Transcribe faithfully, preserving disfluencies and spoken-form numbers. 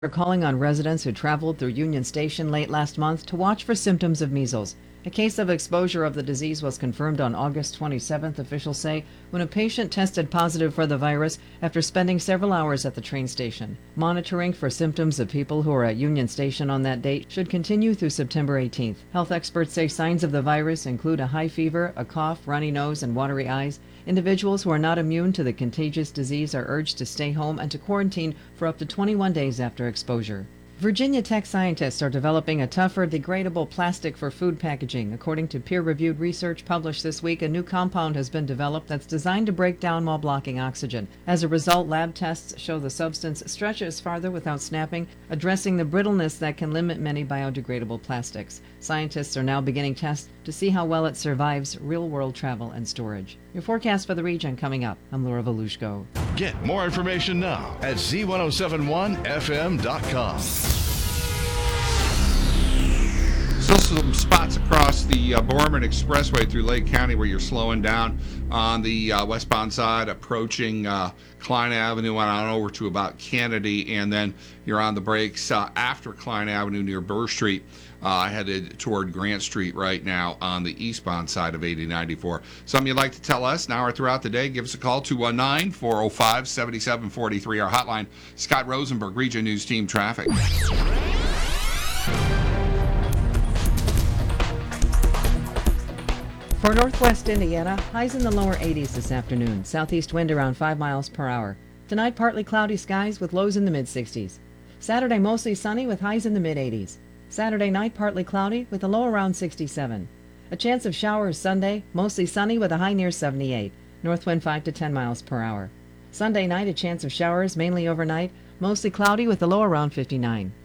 Are calling on residents who traveled through Union Station late last month to watch for symptoms of measles. A case of exposure of the disease was confirmed on August twenty-seventh, officials say, when a patient tested positive for the virus after spending several hours at the train station. Monitoring for symptoms of people who are at Union Station on that date should continue through September eighteenth. Health experts say signs of the virus include a high fever, a cough, runny nose, and watery eyes. Individuals who are not immune to the contagious disease are urged to stay home and to quarantine for up to twenty-one days after exposure. Virginia Tech scientists are developing a tougher, degradable plastic for food packaging. According to peer-reviewed research published this week, a new compound has been developed that's designed to break down while blocking oxygen. As a result, lab tests show the substance stretches farther without snapping, addressing the brittleness that can limit many biodegradable plastics. Scientists are now beginning tests to see how well it survives real-world travel and storage. Your forecast for the region coming up. I'm Laura Volushko. Get more information now at Z ten seventy-one F M dot com. Still some spots across the uh, Borman Expressway through Lake County where you're slowing down on the uh, westbound side, approaching uh, Klein Avenue and on over to about Kennedy, and then you're on the brakes uh, after Klein Avenue near Burr Street, uh, headed toward Grant Street right now on the eastbound side of eighty ninety-four. Something you'd like to tell us now or throughout the day, give us a call, two one nine, four oh five, seven seven four three, our hotline. Scott Rosenberg, Region News Team Traffic. For northwest Indiana, highs in the lower eighties this afternoon. Southeast wind around five miles per hour. Tonight, partly cloudy skies with lows in the mid-sixties. Saturday, mostly sunny with highs in the mid-eighties. Saturday night, partly cloudy with a low around sixty-seven. A chance of showers Sunday, mostly sunny with a high near seventy-eight. North wind five to ten miles per hour. Sunday night, a chance of showers mainly overnight, mostly cloudy with a low around fifty-nine.